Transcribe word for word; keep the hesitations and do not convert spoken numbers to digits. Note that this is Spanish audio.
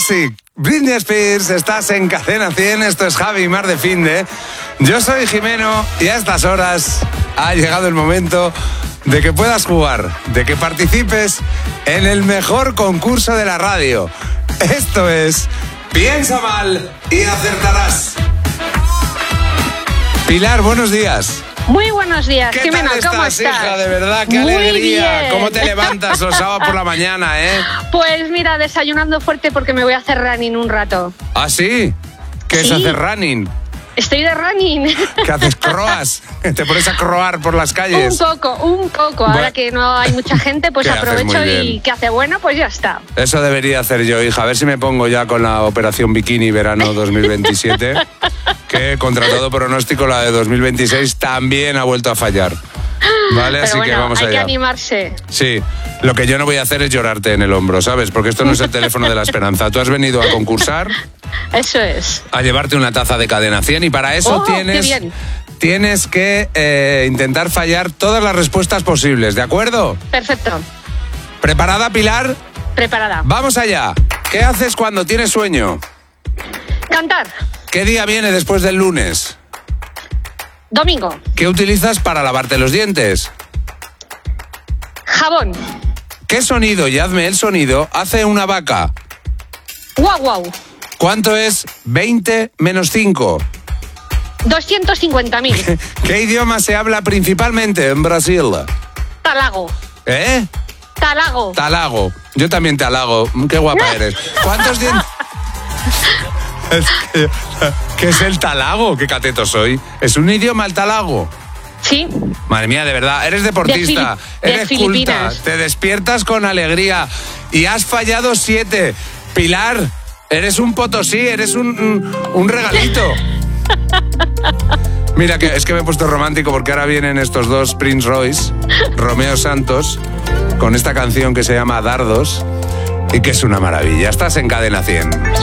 Toxic. Britney Spears, estás en Cadena cien, esto es Javi Mar de Finde. Yo soy Jimeno y a estas horas ha llegado el momento de que puedas jugar, de que participes en el mejor concurso de la radio. Esto es Piensa Mal y Acertarás. Pilar, buenos días. Muy buenos días, Jimeno, ¿cómo estás? Hija, de verdad, qué Muy alegría. bien. ¿Cómo te levantas los sábados por la mañana, eh? Pues mira, desayunando fuerte porque me voy a hacer running un rato. ¿Ah, sí? ¿Qué Sí. es hacer running? Estoy de running. ¿Qué haces? ¿Croas? ¿Te pones a croar por las Un calles? poco, un poco. Ahora Bueno. que no hay mucha gente, pues Que haces aprovecho muy bien. y que hace bueno, pues ya está. Eso debería hacer yo, hija. A ver si me pongo ya con la operación Bikini verano dos mil veintisiete, que contra todo pronóstico la de dos mil veintiséis también ha vuelto a fallar. Vale, Pero así bueno, que vamos hay allá. que animarse. Sí, lo que yo no voy a hacer es llorarte en el hombro, ¿sabes? Porque esto no es el teléfono de la esperanza. Tú has venido a concursar, Eso es. a llevarte una taza de Cadena cien y para eso Oh, qué tienes, bien. tienes que eh, intentar fallar todas las respuestas posibles, ¿de acuerdo? Perfecto. ¿Preparada, Pilar? Preparada. Vamos allá. ¿Qué haces cuando tienes sueño? Cantar. ¿Qué día viene después del lunes? Domingo. ¿Qué utilizas para lavarte los dientes? Jabón. ¿Qué sonido, y hazme el sonido, hace una vaca? Guau, guau. ¿Cuánto es veinte menos cinco? doscientos cincuenta mil. ¿Qué idioma se habla principalmente en Brasil? Talago. ¿Eh? Talago. Talago. Yo también te halago. Qué guapa eres. ¿Cuántos dientes? Es que- ¿Qué es el talago? ¿Qué cateto soy? ¿Es un idioma el talago? Sí. Madre mía, de verdad, eres deportista, De Fili- de eres culta, Filipinas. te despiertas con alegría y has fallado siete. Pilar, eres un potosí, eres un, un, un regalito. Mira, que es que me he puesto romántico porque ahora vienen estos dos Prince Royce, Romeo Santos, con esta canción que se llama Dardos y que es una maravilla. Estás en Cadena cien.